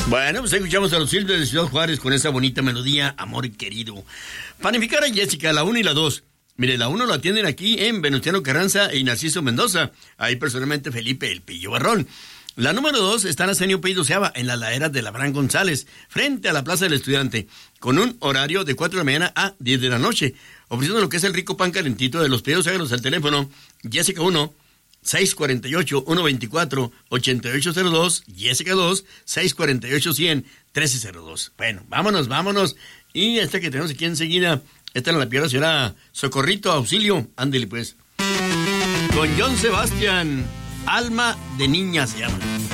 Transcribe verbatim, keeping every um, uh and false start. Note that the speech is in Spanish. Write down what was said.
Bueno, pues escuchamos a los Silvers de Ciudad Juárez con esa bonita melodía, Amor Querido. Panificar a Jessica, la uno y la dos. Mire, la uno la atienden aquí en Venustiano Carranza y Narciso Mendoza. Ahí personalmente Felipe El Pillo Barrón. La número dos está en Arsenio P. Doceava, en las laderas de Labrán González, frente a la Plaza del Estudiante, con un horario de cuatro de la mañana a diez de la noche, ofreciendo lo que es el rico pan calentito de los pedidos. Háganos al teléfono Jessica uno, seis cuatro ocho, uno dos cuatro, ocho ocho cero dos, Jessica dos, seis cuatro ocho, cien, trece cero dos. Bueno, vámonos, vámonos. Y esta que tenemos aquí enseguida, esta en la piedra será Socorrito Auxilio. Ándele pues. Con John Sebastián, Alma de Niña se llama.